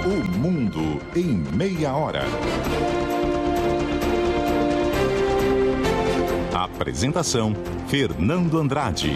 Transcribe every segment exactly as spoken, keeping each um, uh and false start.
O Mundo em Meia Hora. Apresentação: Fernando Andrade.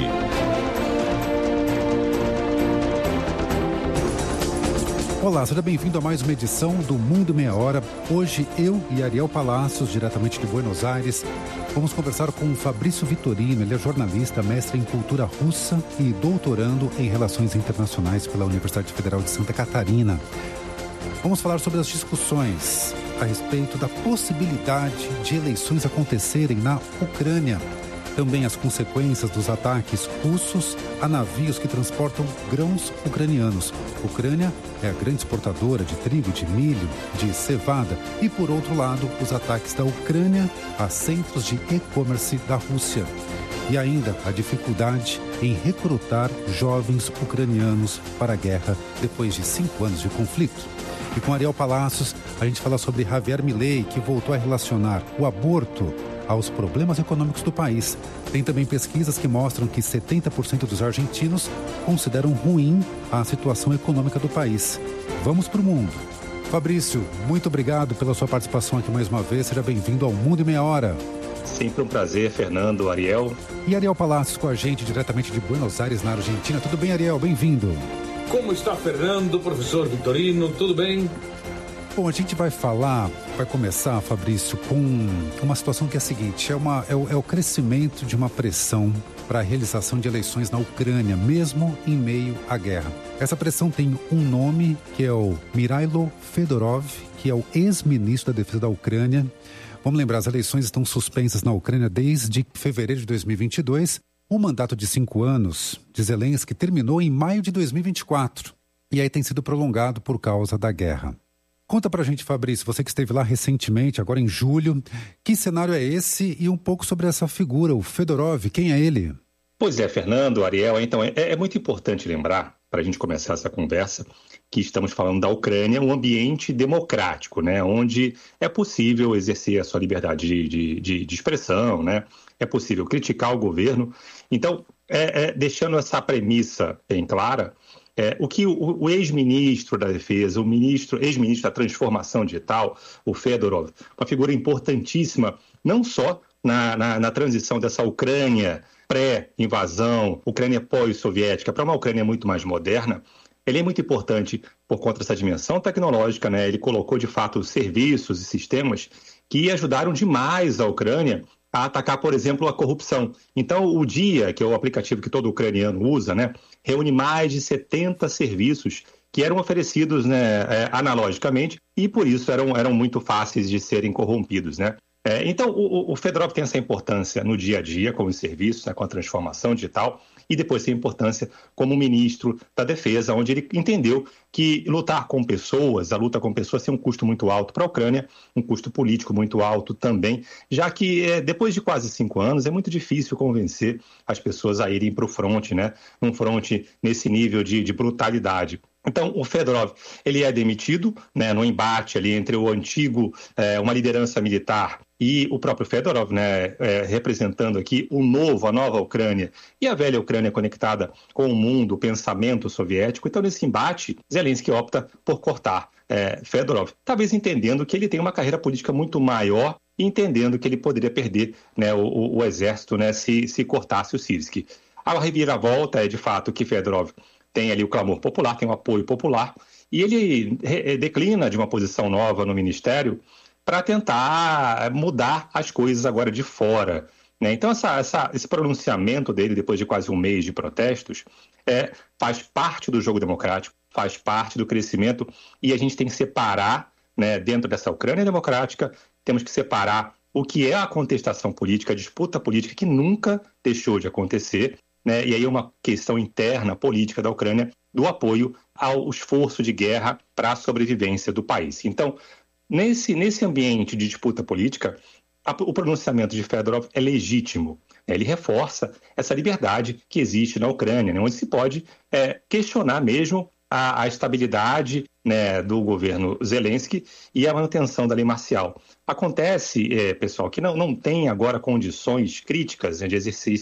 Olá, seja bem-vindo a mais uma edição do Mundo Meia Hora. Hoje eu e Ariel Palacios, diretamente de Buenos Aires, vamos conversar com o Fabrício Vitorino. Ele é jornalista, mestre em cultura russa e doutorando em relações internacionais pela Universidade Federal de Santa Catarina. Vamos falar sobre as discussões a respeito da possibilidade de eleições acontecerem na Ucrânia. Também as consequências dos ataques russos a navios que transportam grãos ucranianos. A Ucrânia é a grande exportadora de trigo, de milho, de cevada. E, por outro lado, os ataques da Ucrânia a centros de e-commerce da Rússia. E ainda a dificuldade em recrutar jovens ucranianos para a guerra depois de cinco anos de conflito. E com Ariel Palacios, a gente fala sobre Javier Milei, que voltou a relacionar o aborto aos problemas econômicos do país. Tem também pesquisas que mostram que setenta por cento dos argentinos consideram ruim a situação econômica do país. Vamos para o mundo. Fabrício, muito obrigado pela sua participação aqui mais uma vez. Seja bem-vindo ao Mundo em Meia Hora. Sempre um prazer, Fernando, Ariel. E Ariel Palacios com a gente, diretamente de Buenos Aires, na Argentina. Tudo bem, Ariel? Bem-vindo. Como está, Fernando, professor Vitorino? Tudo bem? Bom, a gente vai falar, vai começar, Fabrício, com uma situação que é a seguinte, é, uma, é, o, é o crescimento de uma pressão para a realização de eleições na Ucrânia, mesmo em meio à guerra. Essa pressão tem um nome, que é o Mikhailo Fedorov, que é o ex-ministro da Defesa da Ucrânia. Vamos lembrar, as eleições estão suspensas na Ucrânia desde fevereiro de dois mil e vinte e dois. O mandato de cinco anos de Zelensky terminou em maio de dois mil e vinte e quatro. E aí tem sido prolongado por causa da guerra. Conta pra gente, Fabrício, você que esteve lá recentemente, agora em julho, que cenário é esse e um pouco sobre essa figura, o Fedorov, quem é ele? Pois é, Fernando, Ariel, então é, é muito importante lembrar, para a gente começar essa conversa, que estamos falando da Ucrânia, um ambiente democrático, né, onde é possível exercer a sua liberdade de, de, de, de expressão, né, é possível criticar o governo. Então, é, é, deixando essa premissa bem clara, É, o que o, o ex-ministro da Defesa, o ministro, ex-ministro da Transformação Digital, o Fedorov, uma figura importantíssima, não só na, na, na transição dessa Ucrânia pré-invasão, Ucrânia pós-soviética, para uma Ucrânia muito mais moderna, ele é muito importante por conta dessa dimensão tecnológica, né? Ele colocou, de fato, serviços e sistemas que ajudaram demais a Ucrânia a atacar, por exemplo, a corrupção. Então, o Dia, que é o aplicativo que todo ucraniano usa, né, reúne mais de setenta serviços que eram oferecidos, né, é, analogicamente e, por isso, eram, eram muito fáceis de serem corrompidos, né? É, então, o, o Fedorov tem essa importância no dia a dia com os serviços, né, com a transformação digital, e depois tem importância como ministro da Defesa, onde ele entendeu que lutar com pessoas, a luta com pessoas tem um custo muito alto para a Ucrânia, um custo político muito alto também, já que é, depois de quase cinco anos é muito difícil convencer as pessoas a irem para o fronte, né, um fronte nesse nível de, de brutalidade. Então, o Fedorov, ele é demitido, né, no embate ali entre o antigo, é, uma liderança militar e o próprio Fedorov, né, é, representando aqui o novo, a nova Ucrânia e a velha Ucrânia conectada com o mundo, o pensamento soviético. Então, nesse embate, Zelensky opta por cortar é, Fedorov, talvez entendendo que ele tem uma carreira política muito maior e entendendo que ele poderia perder, né, o, o, o exército, né, se, se cortasse o Syrskyi. A reviravolta é, de fato, que Fedorov tem ali o clamor popular, tem o apoio popular, e ele declina de uma posição nova no ministério para tentar mudar as coisas agora de fora, né? Então, essa, essa, esse pronunciamento dele, depois de quase um mês de protestos, é, faz parte do jogo democrático, faz parte do crescimento, e a gente tem que separar, né, dentro dessa Ucrânia democrática, temos que separar o que é a contestação política, a disputa política que nunca deixou de acontecer, né? E aí uma questão interna política da Ucrânia do apoio ao esforço de guerra para a sobrevivência do país. Então, nesse, nesse ambiente de disputa política, a, o pronunciamento de Fedorov é legítimo. Né? Ele reforça essa liberdade que existe na Ucrânia, né? Onde se pode é, questionar mesmo a, a estabilidade, né, do governo Zelensky e a manutenção da lei marcial. Acontece, é, pessoal, que não, não tem agora condições críticas, né, de exercício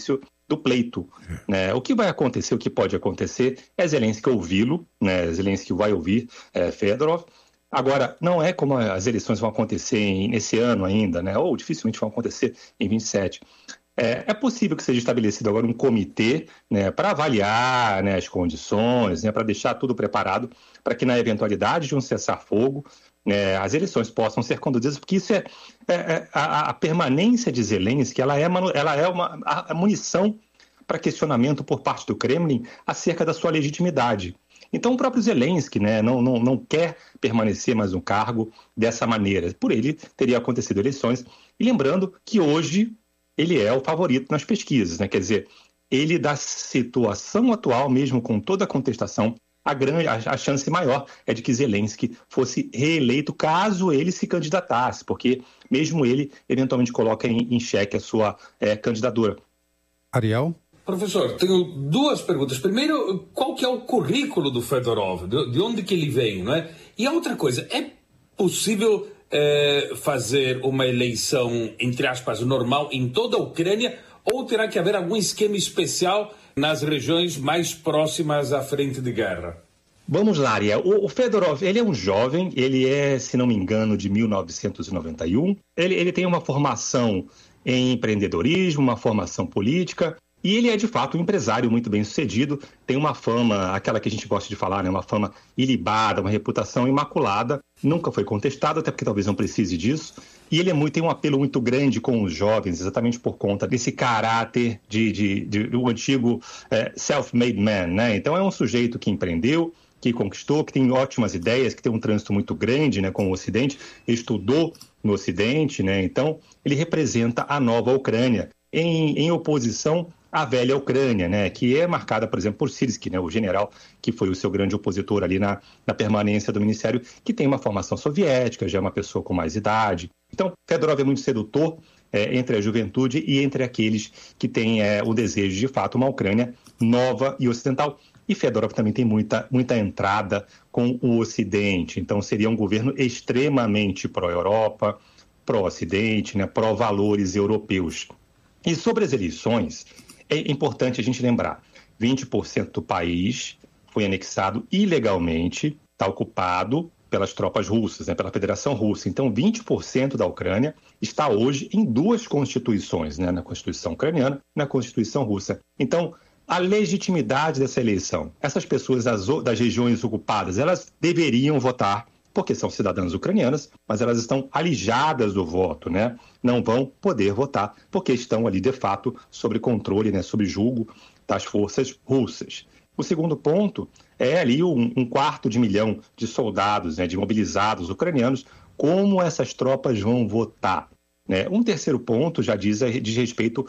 do pleito. Né? O que vai acontecer, o que pode acontecer, é Zelensky ouvi-lo, né? Zelensky vai ouvir é, Fedorov. Agora, não é como as eleições vão acontecer em, nesse ano ainda, né? Ou dificilmente vão acontecer em vinte e sete. É, é possível que seja estabelecido agora um comitê, né, para avaliar, né, as condições, né, para deixar tudo preparado para que, na eventualidade de um cessar-fogo, né, as eleições possam ser conduzidas, porque isso é, é, é a, a permanência de Zelensky, ela é, ela é uma a, a munição para questionamento por parte do Kremlin acerca da sua legitimidade. Então, o próprio Zelensky, né, não, não, não quer permanecer mais no cargo dessa maneira. Por ele, teria acontecido eleições. E lembrando que hoje ele é o favorito nas pesquisas, né? Quer dizer, ele, da situação atual, mesmo com toda a contestação, a, grande, a, a chance maior é de que Zelensky fosse reeleito caso ele se candidatasse, porque mesmo ele eventualmente coloca em, em xeque a sua é, candidatura. Ariel? Professor, tenho duas perguntas. Primeiro, qual que é o currículo do Fedorov? De onde que ele veio, não é? E a outra coisa, é possível é, fazer uma eleição, entre aspas, normal em toda a Ucrânia, ou terá que haver algum esquema especial nas regiões mais próximas à frente de guerra? Vamos lá, Ariel. O Fedorov, ele é um jovem, ele é, se não me engano, de mil novecentos e noventa e um. Ele, ele tem uma formação em empreendedorismo, uma formação política. E ele é, de fato, um empresário muito bem sucedido, tem uma fama, aquela que a gente gosta de falar, né? Uma fama ilibada, uma reputação imaculada, nunca foi contestado, até porque talvez não precise disso. E ele é muito, tem um apelo muito grande com os jovens, exatamente por conta desse caráter de, de, de, do antigo é, self-made man, né? Então é um sujeito que empreendeu, que conquistou, que tem ótimas ideias, que tem um trânsito muito grande, né, com o Ocidente, estudou no Ocidente, né? Então ele representa a nova Ucrânia, em, em oposição a velha Ucrânia, né, que é marcada, por exemplo, por Syrskyi, né, o general que foi o seu grande opositor ali na, na permanência do ministério, que tem uma formação soviética, já é uma pessoa com mais idade. Então, Fedorov é muito sedutor é, entre a juventude e entre aqueles que têm é, o desejo, de fato, uma Ucrânia nova e ocidental. E Fedorov também tem muita, muita entrada com o Ocidente, então seria um governo extremamente pró-Europa, pró-Ocidente, né, pró-valores europeus. E sobre as eleições, é importante a gente lembrar, vinte por cento do país foi anexado ilegalmente, está ocupado pelas tropas russas, né, pela Federação Russa. Então, vinte por cento da Ucrânia está hoje em duas constituições, né, na Constituição ucraniana e na Constituição russa. Então, a legitimidade dessa eleição, essas pessoas das, das regiões ocupadas, elas deveriam votar, porque são cidadãs ucranianas, mas elas estão alijadas do voto, né? Não vão poder votar, porque estão ali, de fato, sob controle, né, sob julgo das forças russas. O segundo ponto é ali um, um quarto de milhão de soldados, né, de mobilizados ucranianos, como essas tropas vão votar. Né? Um terceiro ponto já diz, diz respeito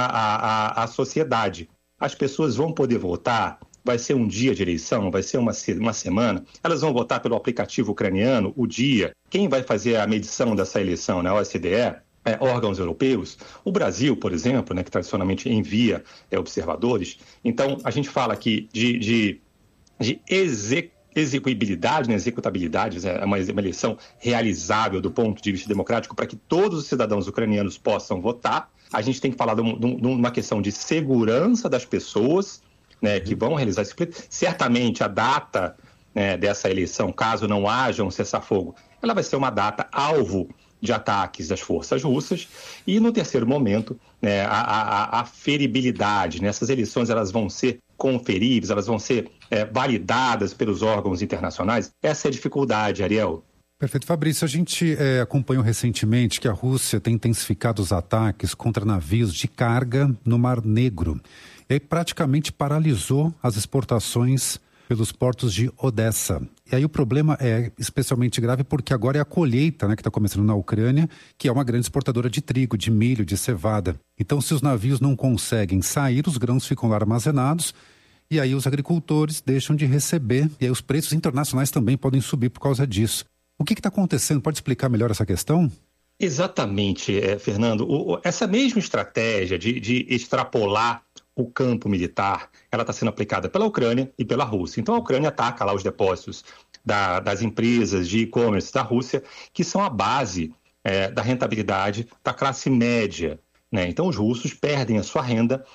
à, à, à sociedade. As pessoas vão poder votar? Vai ser um dia de eleição? Vai ser uma, uma semana? Elas vão votar pelo aplicativo ucraniano, o dia? Quem vai fazer a medição dessa eleição, né? O O S D E? É, órgãos europeus? O Brasil, por exemplo, né, que tradicionalmente envia é, observadores. Então, a gente fala aqui de, de, de execução, execuibilidade, né, executabilidade, é uma, uma eleição realizável do ponto de vista democrático para que todos os cidadãos ucranianos possam votar. A gente tem que falar de, um, de uma questão de segurança das pessoas, né, que vão realizar esse pleito. Certamente a data, né, dessa eleição, caso não haja um cessar-fogo, ela vai ser uma data alvo de ataques das forças russas. E no terceiro momento, né, a, a, a feribilidade, né, essas eleições elas vão ser conferíveis, elas vão ser é, validadas pelos órgãos internacionais. Essa é a dificuldade, Ariel. Perfeito. Fabrício, a gente é, acompanhou recentemente que a Rússia tem intensificado os ataques contra navios de carga no Mar Negro. E aí praticamente paralisou as exportações pelos portos de Odessa. E aí o problema é especialmente grave porque agora é a colheita, né, que está começando na Ucrânia, que é uma grande exportadora de trigo, de milho, de cevada. Então, se os navios não conseguem sair, os grãos ficam lá armazenados e aí os agricultores deixam de receber. E aí os preços internacionais também podem subir por causa disso. O que está acontecendo? Pode explicar melhor essa questão? Exatamente, é, Fernando. O, essa mesma estratégia de, de extrapolar o campo militar, ela está sendo aplicada pela Ucrânia e pela Rússia. Então a Ucrânia ataca lá os depósitos da, das empresas de e-commerce da Rússia, que são a base é, da rentabilidade da classe média. Né? Então os russos perdem a sua renda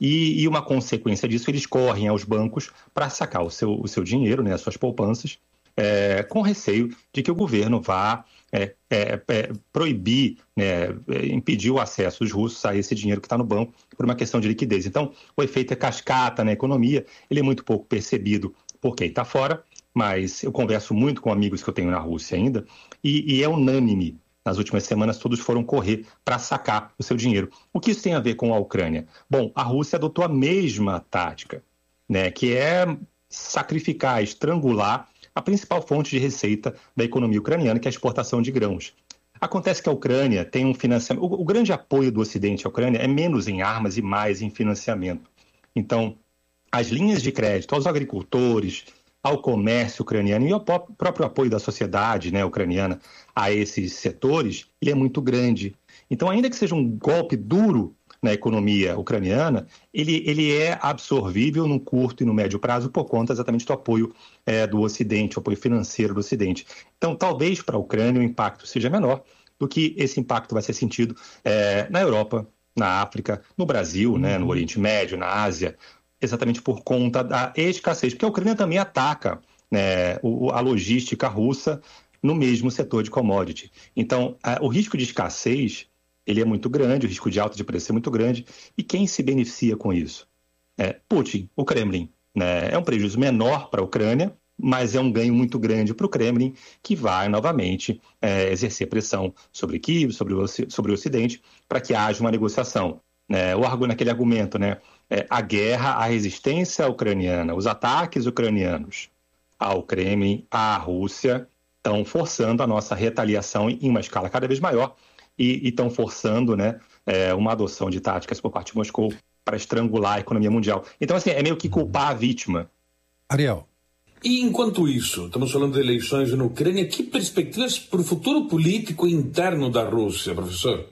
e, e uma consequência disso, eles correm aos bancos para sacar o seu, o seu dinheiro, né, as suas poupanças, é, com receio de que o governo vá é, é, é, proibir, né, impedir o acesso dos russos a esse dinheiro que está no banco por uma questão de liquidez. Então, o efeito é cascata na economia, ele é muito pouco percebido por quem está fora, mas eu converso muito com amigos que eu tenho na Rússia ainda, e, e é unânime. Nas últimas semanas, todos foram correr para sacar o seu dinheiro. O que isso tem a ver com a Ucrânia? Bom, a Rússia adotou a mesma tática, né, que é sacrificar, estrangular a principal fonte de receita da economia ucraniana, que é a exportação de grãos. Acontece que a Ucrânia tem um financiamento... O, o grande apoio do Ocidente à Ucrânia é menos em armas e mais em financiamento. Então, as linhas de crédito aos agricultores, ao comércio ucraniano e ao próprio apoio da sociedade, né, ucraniana a esses setores, ele é muito grande. Então, ainda que seja um golpe duro na economia ucraniana, ele, ele é absorvível no curto e no médio prazo por conta exatamente do apoio é, do Ocidente, o apoio financeiro do Ocidente. Então, talvez para a Ucrânia o impacto seja menor do que esse impacto vai ser sentido é, na Europa, na África, no Brasil, uhum. né, no Oriente Médio, na Ásia, exatamente por conta da escassez, porque a Ucrânia também ataca, né, a logística russa no mesmo setor de commodity. Então, o risco de escassez ele é muito grande, o risco de alta de preço é muito grande, e quem se beneficia com isso? É Putin, o Kremlin. Né? É um prejuízo menor para a Ucrânia, mas é um ganho muito grande para o Kremlin, que vai novamente é, exercer pressão sobre Kiev, sobre o, sobre o Ocidente, para que haja uma negociação. É, o, naquele argumento, né? É, a guerra, a resistência ucraniana, os ataques ucranianos ao Kremlin, à Rússia, estão forçando a nossa retaliação em uma escala cada vez maior e estão forçando, né, é, uma adoção de táticas por parte de Moscou para estrangular a economia mundial. Então, assim, é meio que culpar a vítima. Ariel. E enquanto isso, estamos falando de eleições na Ucrânia, que perspectivas para o futuro político interno da Rússia, professor?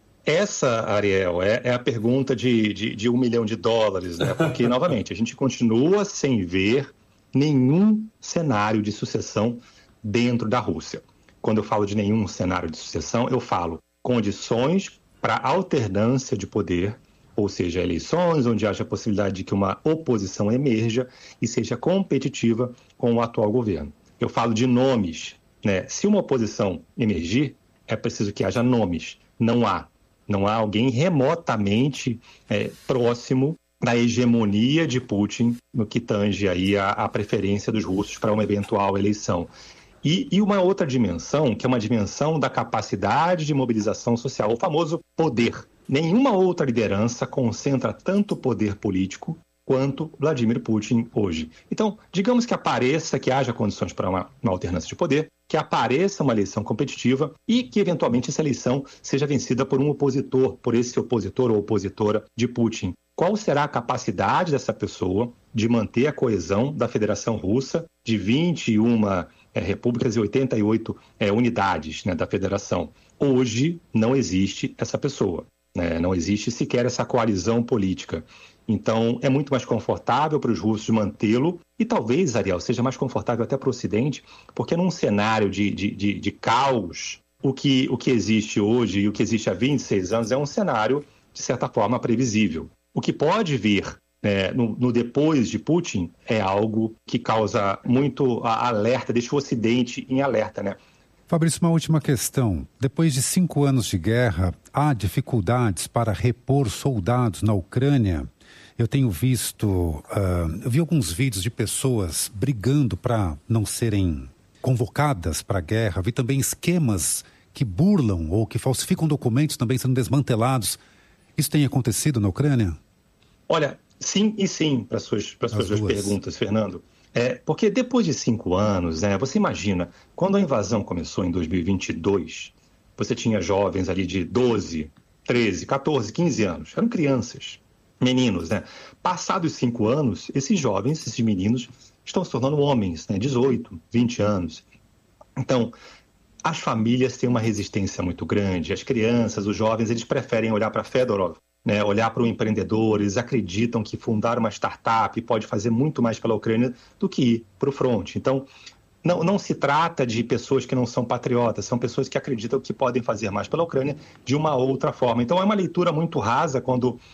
Essa, Ariel, é, é a pergunta de, de, de um milhão de dólares, né? Porque, novamente, a gente continua sem ver nenhum cenário de sucessão dentro da Rússia. Quando eu falo de nenhum cenário de sucessão, eu falo condições para alternância de poder, ou seja, eleições onde haja a possibilidade de que uma oposição emerja e seja competitiva com o atual governo. Eu falo de nomes, né? Se uma oposição emergir, é preciso que haja nomes. Não há. Não há alguém remotamente é, próximo da hegemonia de Putin no que tange aí a, a preferência dos russos para uma eventual eleição. E, e uma outra dimensão, que é uma dimensão da capacidade de mobilização social, o famoso poder. Nenhuma outra liderança concentra tanto poder político quanto Vladimir Putin hoje. Então, digamos que apareça, que haja condições para uma, uma alternância de poder, que apareça uma eleição competitiva e que, eventualmente, essa eleição seja vencida por um opositor, por esse opositor ou opositora de Putin. Qual será a capacidade dessa pessoa de manter a coesão da Federação Russa de vinte e uma é, repúblicas e oitenta e oito é, unidades, né, da Federação? Hoje não existe essa pessoa, né? Não existe sequer essa coalizão política. Então, é muito mais confortável para os russos mantê-lo e talvez, Ariel, seja mais confortável até para o Ocidente, porque num cenário de, de, de, de caos, o que, o que existe hoje e o que existe há vinte e seis anos é um cenário, de certa forma, previsível. O que pode vir é, no, no depois de Putin é algo que causa muito alerta, deixa o Ocidente em alerta, né? Fabrício, uma última questão. Depois de cinco anos de guerra, há dificuldades para repor soldados na Ucrânia? Eu tenho visto, uh, eu vi alguns vídeos de pessoas brigando para não serem convocadas para a guerra. Vi também esquemas que burlam ou que falsificam documentos também sendo desmantelados. Isso tem acontecido na Ucrânia? Olha, sim e sim para as suas, para as suas duas perguntas, Fernando. É, porque depois de cinco anos, né, você imagina, quando a invasão começou em dois mil e vinte e dois, você tinha jovens ali de doze, treze, catorze, quinze anos, eram crianças. Meninos, né? Passados cinco anos, esses jovens, esses meninos, estão se tornando homens, né? dezoito, vinte anos. Então, as famílias têm uma resistência muito grande. As crianças, os jovens, eles preferem olhar para Fedorov, né? Olhar para o empreendedor. Eles acreditam que fundar uma startup pode fazer muito mais pela Ucrânia do que ir para o front. Então, não, não se trata de pessoas que não são patriotas, são pessoas que acreditam que podem fazer mais pela Ucrânia de uma outra forma. Então, é uma leitura muito rasa quando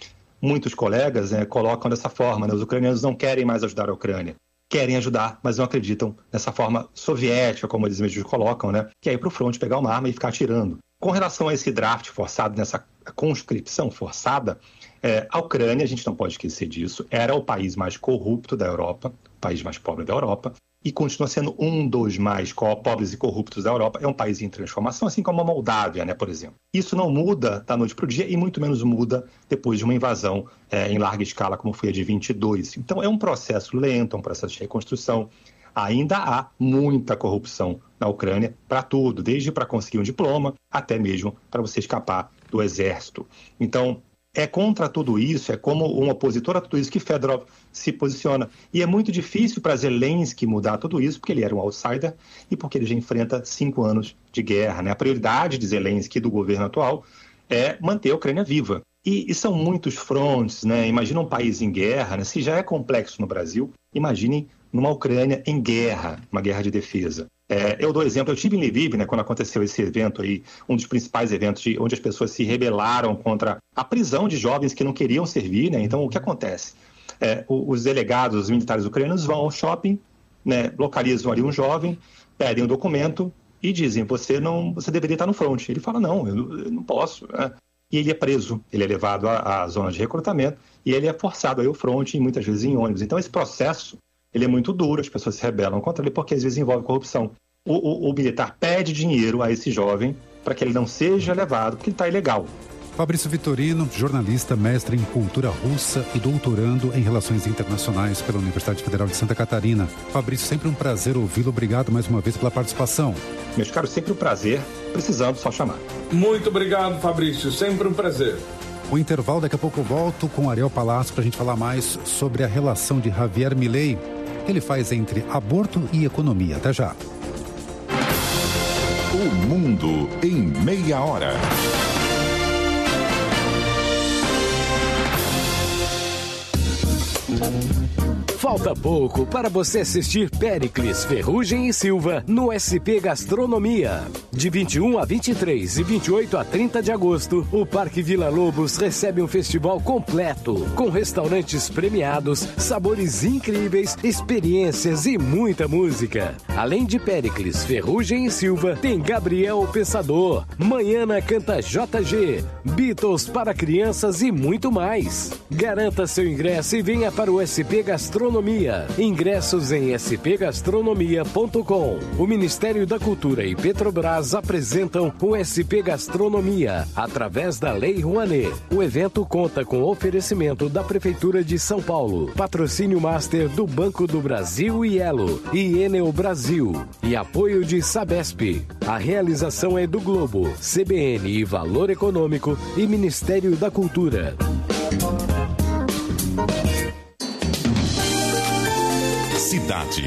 muitos colegas né, colocam dessa forma, né? Os ucranianos não querem mais ajudar a Ucrânia. Querem ajudar, mas não acreditam nessa forma soviética, como eles mesmos colocam, né? Que é ir para o fronte, pegar uma arma e ficar atirando. Com relação a esse draft forçado, nessa conscrição forçada, é, a Ucrânia, a gente não pode esquecer disso, era o país mais corrupto da Europa, o país mais pobre da Europa, e continua sendo um dos mais pobres e corruptos da Europa. É um país em transformação, assim como a Moldávia, né, por exemplo. Isso não muda da noite para o dia e muito menos muda depois de uma invasão é, em larga escala, como foi a de vinte e dois. Então é um processo lento, um processo de reconstrução. Ainda há muita corrupção na Ucrânia para tudo, desde para conseguir um diploma até mesmo para você escapar do exército. Então, é contra tudo isso, é como um opositor a tudo isso que Fedorov se posiciona. E é muito difícil para Zelensky mudar tudo isso, porque ele era um outsider e porque ele já enfrenta cinco anos de guerra, né? A prioridade de Zelensky e do governo atual é manter a Ucrânia viva. E, e são muitos frontes, né? Imagina um país em guerra, né? Se já é complexo no Brasil, imaginem numa Ucrânia em guerra, uma guerra de defesa. É, eu dou exemplo, eu estive em Lviv, né, quando aconteceu esse evento aí, um dos principais eventos de, onde as pessoas se rebelaram contra a prisão de jovens que não queriam servir, né? Então, o que acontece? É, os delegados, os militares ucranianos vão ao shopping, né, localizam ali um jovem, pedem um documento e dizem, você, não, você deveria estar no front. Ele fala, não, eu, eu não posso, né? E ele é preso, ele é levado à, à zona de recrutamento e ele é forçado a ir ao front, e muitas vezes em ônibus. Então, esse processo ele é muito duro, as pessoas se rebelam contra ele porque às vezes envolve corrupção. O, o, o militar pede dinheiro a esse jovem para que ele não seja levado, porque ele está ilegal. Fabrício Vitorino, jornalista, mestre em cultura russa e doutorando em relações internacionais pela Universidade Federal de Santa Catarina. Fabrício, sempre um prazer ouvi-lo. Obrigado mais uma vez pela participação. Meus caros, sempre um prazer. Precisando, só chamar. Muito obrigado, Fabrício. Sempre um prazer. O intervalo, daqui a pouco eu volto com Ariel Palácio para a gente falar mais sobre a relação de Javier Milei. Ele faz entre aborto e economia. Até já. O Mundo em Meia Hora. Falta pouco para você assistir Péricles, Ferrugem e Silva no S P Gastronomia. De vinte e um a vinte e três e vinte e oito a trinta de agosto, o Parque Vila Lobos recebe um festival completo, com restaurantes premiados, sabores incríveis, experiências e muita música. Além de Péricles, Ferrugem e Silva, tem Gabriel o Pensador, Manhana canta J G, Beatles para crianças e muito mais. Garanta seu ingresso e venha para o S P Gastronomia. Ingressos em s p gastronomia ponto com. O Ministério da Cultura e Petrobras apresentam o S P Gastronomia através da Lei Rouanet. O evento conta com oferecimento da Prefeitura de São Paulo, patrocínio master do Banco do Brasil e Elo e Enel Brasil e apoio de Sabesp. A realização é do Globo, C B N e Valor Econômico e Ministério da Cultura. Cidade.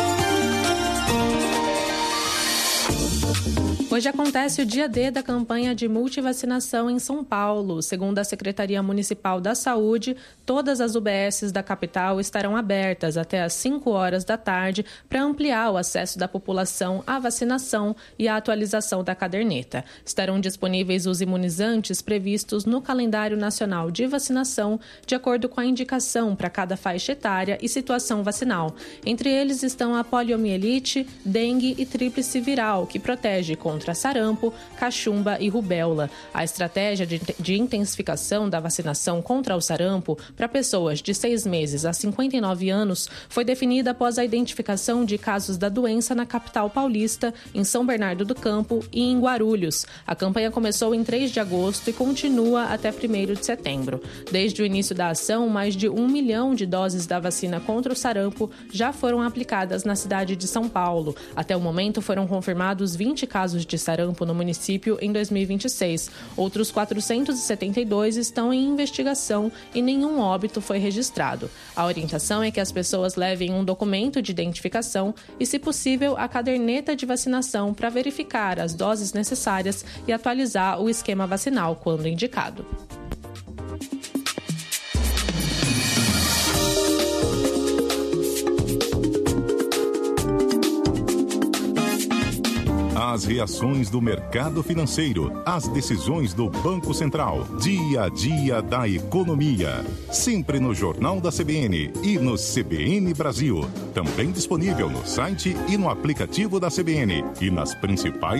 Hoje acontece o dia D da campanha de multivacinação em São Paulo. Segundo a Secretaria Municipal da Saúde, todas as U B Ss da capital estarão abertas até às cinco horas da tarde para ampliar o acesso da população à vacinação e à atualização da caderneta. Estarão disponíveis os imunizantes previstos no calendário nacional de vacinação, de acordo com a indicação para cada faixa etária e situação vacinal. Entre eles estão a poliomielite, dengue e tríplice viral, que protege contra sarampo, cachumba e rubéola. A estratégia de, de intensificação da vacinação contra o sarampo para pessoas de seis meses a cinquenta e nove anos foi definida após a identificação de casos da doença na capital paulista, em São Bernardo do Campo e em Guarulhos. A campanha começou em três de agosto e continua até primeiro de setembro. Desde o início da ação, mais de um milhão de doses da vacina contra o sarampo já foram aplicadas na cidade de São Paulo. Até o momento foram confirmados vinte casos de sarampo no município em dois mil e vinte e seis. Outros quatrocentos e setenta e dois estão em investigação e nenhum óbito foi registrado. A orientação é que as pessoas levem um documento de identificação e, se possível, a caderneta de vacinação para verificar as doses necessárias e atualizar o esquema vacinal quando indicado. As reações do mercado financeiro, as decisões do Banco Central, dia a dia da economia. Sempre no Jornal da C B N e no C B N Brasil. Também disponível no site e no aplicativo da C B N e nas principais